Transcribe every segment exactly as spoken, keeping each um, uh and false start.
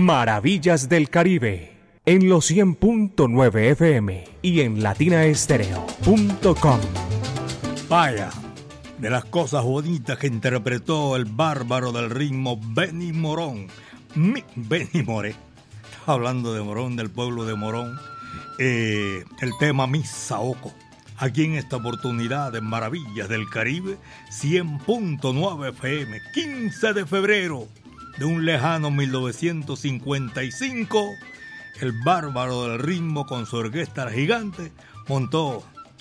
Maravillas del Caribe, en los cien punto nueve F M y en latina estéreo punto com. Vaya, de las cosas bonitas que interpretó el bárbaro del ritmo Benny Morón, mi Benny Moré. Estaba hablando de Morón, del pueblo de Morón. Eh, el tema Mi Saoco. Aquí en esta oportunidad de Maravillas del Caribe, cien punto nueve F M, quince de febrero de un lejano mil novecientos cincuenta y cinco, el bárbaro del ritmo con su orquesta La Gigante montó,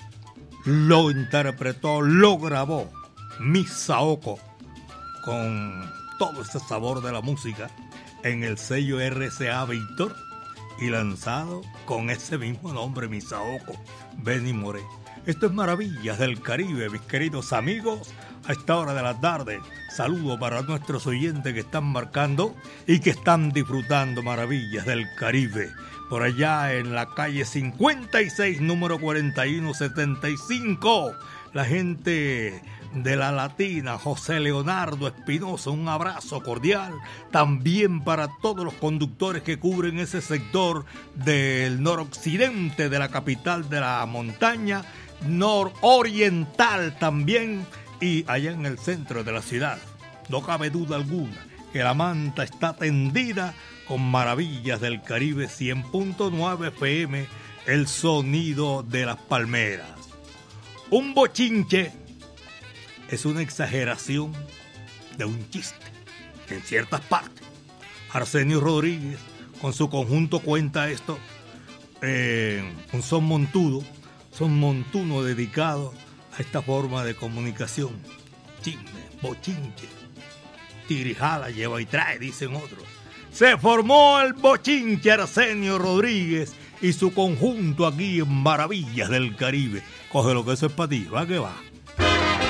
lo interpretó, lo grabó, Mi Saoco, con todo ese sabor de la música en el sello R C A Víctor y lanzado con ese mismo nombre, Mi Saoco, Benny Moré. Esto es Maravillas del Caribe, mis queridos amigos, a esta hora de la tarde. Saludo para nuestros oyentes que están marcando y que están disfrutando Maravillas del Caribe. Por allá en la calle cincuenta y seis, número cuarenta y uno setenta y cinco, la gente de La Latina, José Leonardo Espinosa, un abrazo cordial. También para todos los conductores que cubren ese sector del noroccidente de la capital de la montaña, nororiental también, y allá en el centro de la ciudad. No cabe duda alguna que la manta está tendida con Maravillas del Caribe cien punto nueve F M, el sonido de las palmeras. Un bochinche es una exageración de un chiste en ciertas partes. Arsenio Rodríguez con su conjunto cuenta esto, eh, un son montudo, son montuno dedicado a esta forma de comunicación. Chisme, bochinche, tirijala, lleva y trae, dicen otros. Se formó el bochinche Arsenio Rodríguez y su conjunto aquí en Maravillas del Caribe. Coge lo que eso es para ti, va que va.